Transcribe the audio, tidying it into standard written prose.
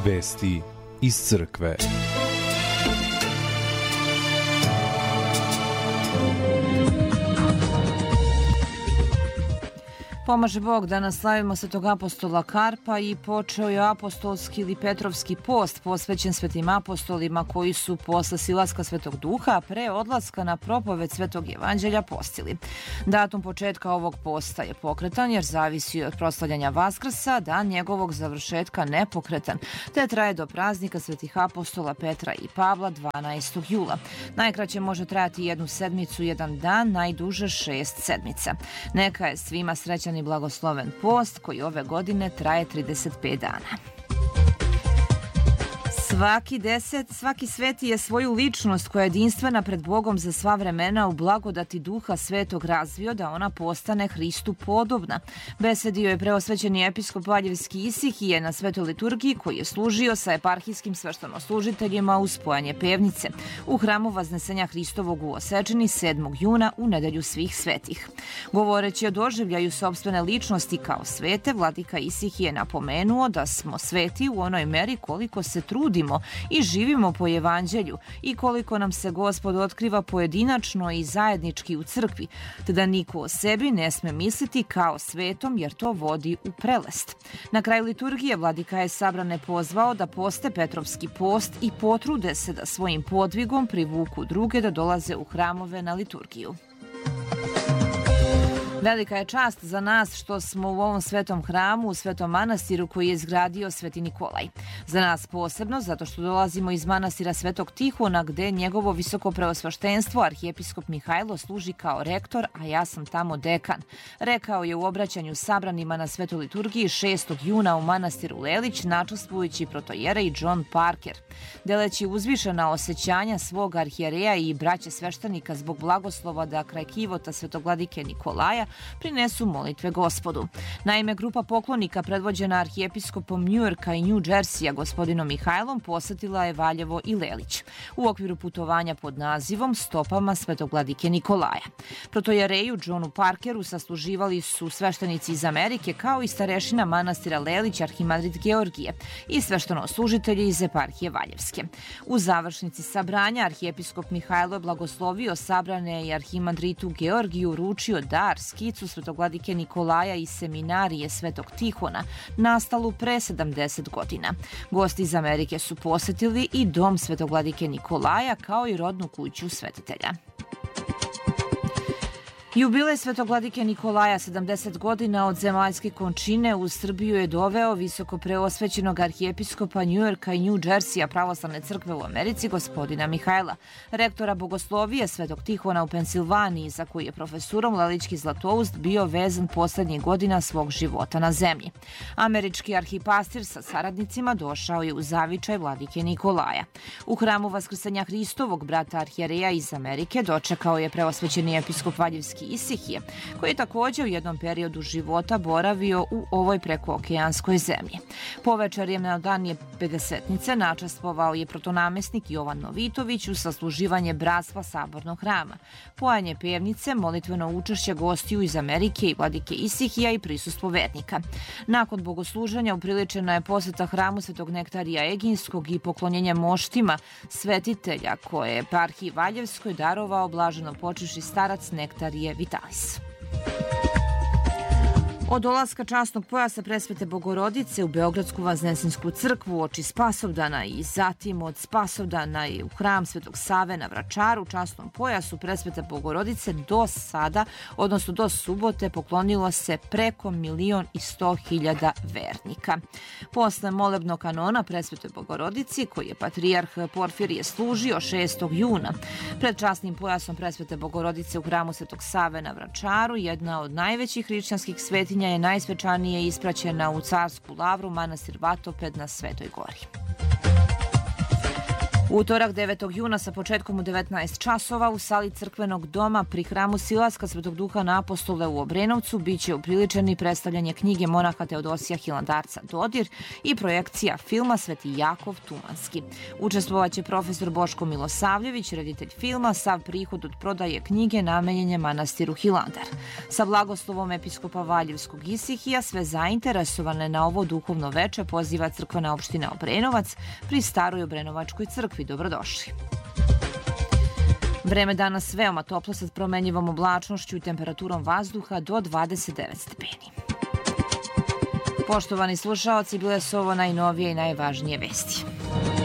Vesti iz crkve. Pomaže Bog, danas slavimo svetog apostola Karpa i počeo je apostolski ili Petrovski post posvećen svetim apostolima koji su posle silaska Svetog Duha, a pre odlaska na propoved Svetog Evanđelja postili. Datum početka ovog posta je pokretan jer zavisi od proslavljanja Vaskrsa, dan njegovog završetka nepokretan, te traje do praznika svetih apostola Petra i Pavla 12. jula. Najkraće može trajati jednu sedmicu, jedan dan, najduže 6 sedmica. Neka je svima srećan i blagosloven post koji ove godine traje 35 dana. Svaki sveti je svoju ličnost koja je jedinstvena pred Bogom za sva vremena u blagodati Duha Svetog razvio da ona postane Hristu podobna. Besedio je preosvećeni episkop Valjevski Isihije na svetoj liturgiji koji je služio sa eparhijskim sveštenoslužiteljima uz spojanje pevnice u hramu Vaznesenja Hristovog u Osečini 7. juna u nedelju svih svetih. Govoreći o doživljaju sopstvene ličnosti kao svete, vladika Isihije je napomenuo da smo sveti u onoj meri koliko se trudimo i živimo po evanđelju i koliko nam se Gospod otkriva pojedinačno i zajednički u crkvi, te da niko o sebi ne sme misliti kao svetom jer to vodi u prelest. Na kraju liturgije vladika je sabrane pozvao da poste Petrovski post i potrude se da svojim podvigom privuku druge da dolaze u hramove na liturgiju. Velika je čast za nas što smo u ovom svetom hramu, u svetom manastiru koji je izgradio Sveti Nikolaj. Za nas posebno, zato što dolazimo iz manastira Svetog Tihona, gde njegovo visoko preosvaštenstvo, arhijepiskop Mihajlo, služi kao rektor, a ja sam tamo dekan. Rekao je u obraćanju sabranima na svetoj liturgiji 6. juna u manastiru Lelić, načastvujući protojerej John Parker. Deleći uzvišena osjećanja svog arhijereja i braće sveštenika zbog blagoslova da kraj kivota svetogladike Nikolaja prinesu molitve Gospodu. Naime, grupa poklonika predvođena arhijepiskopom Njujorka i New Jerseya gospodinom Mihajlom posetila je Valjevo i Lelić u okviru putovanja pod nazivom Stopama svetogladike Nikolaja. Protojereju Johnu Parkeru sasluživali su sveštenici iz Amerike kao i starešina manastira Lelić arhimandrit Georgije i sveštenoslужitelji iz eparhije Valjevske. U završnici sabranja arhijepiskop Mihajlo je blagoslovio sabrane i arhimandritu Georgiju uručio dar skicu svetogladike Nikolaja iz seminarije Svetog Tihona, nastalu pre 70 godina. Gosti iz Amerike su posetili i dom svetogladike Nikolaja kao i rodnu kuću svetitelja. Jubilej svetogladike Nikolaja 70 godina od zemaljske končine u Srbiju je doveo visoko preosvećenog arhijepiskopa Njujorka i New Jerseya pravoslavne crkve u Americi gospodina Mihajla, rektora bogoslovije Svetog Tihona u Pensilvaniji, za koji je profesurom Lelički Zlatoust bio vezan poslednjih godina svog života na zemlji. Američki arhipastir sa saradnicima došao je u zavičaj vladike Nikolaja. U hramu Vaskrsenja Hristovog brata arhijereja iz Amerike dočekao je preosvećeni episkop Valjevski Isihije, koji je također u jednom periodu života boravio u ovoj prekookeanskoj zemlji. Povečerjem na dan je Pedesetnice načastvovao je protonamesnik Jovan Novitović u sasluživanje bratstva Sabornog hrama, pojanje pevnice, molitveno učešće gostiju iz Amerike i vladike Isihija i prisustvo vernika. Nakon bogosluženja upriličena je poseta hramu Svetog Nektarija Eginskog i poklonjenje moštima svetitelja koje je eparhiji Valjevskoj darovao blaženo počivši starac Nektarije Vitalis. Od dolaska časnog pojasa presvete Bogorodice u Beogradsku Vaznesinsku crkvu oči Spasovdana i zatim od Spasovdana i u hram Svetog Save na Vračaru časnom pojasu presvete Bogorodice do sada, odnosno do subote, poklonilo se preko 1.100.000 vernika. Posle molebnog kanona presvetoj Bogorodici, koji je patrijarh Porfirije služio 6. juna, pred časnim pojasom presvete Bogorodice u hramu Svetog Save na Vračaru, jedna od najvećih hrišćanskih svetinja je najsvečanije ispraćena u Carsku lavru manastir Vatoped na Svetoj gori. U utorak 9. juna sa početkom u 19 časova u sali crkvenog doma pri hramu Silaska Svetog Duha na Apostole u Obrenovcu biće upriličeni predstavljanje knjige monaha Teodosija Hilandarca Dodir i projekcija filma Sveti Jakov Tumanski. Učestvovaće profesor Boško Milosavljević, reditelj filma. Sav prihod od prodaje knjige namenjen je manastiru Hilandar. Sa blagoslovom episkopa Valjevskog Isihija sve zainteresovane na ovo duhovno veče poziva crkvena opština Obrenovac pri staroj Obrenovačkoj crkvi. Dobrodošli. Vreme danas veoma toplo sa promenljivom oblačnošću i temperaturom vazduha do 29 stepeni. Poštovani slušaoci, bile su ovo najnovije i najvažnije vesti.